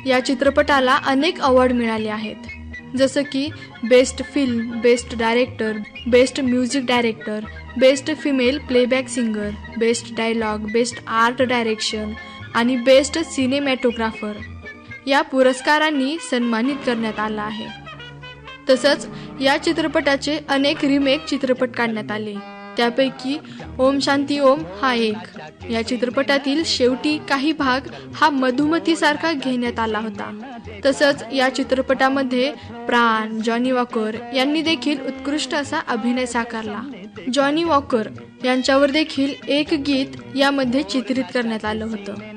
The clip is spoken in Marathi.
या चित्रपटाला अनेक अवॉर्ड मिळाले आहेत, जसं की best film, best director, best music director, best female playback singer, best dialogue, best art direction आणि बेस्ट सिनेमॅटोग्राफर या पुरस्कारांनी सन्मानित करण्यात आला आहे। तसंच या चित्रपटाचे अनेक रिमेक चित्रपट काढण्यात आले, त्यापैकी ओम शांती ओम हा एक। या चित्रपटातील शेवटी काही भाग हा मधुमतीसारखा घेण्यात आला होता। तसंच या चित्रपटामध्ये प्राण, जॉनी वॉकर यांनी देखील उत्कृष्ट असा अभिनय साकारला। जॉनी वॉकर यांच्यावर देखील एक गीत यामध्ये चित्रित करण्यात आलं होतं।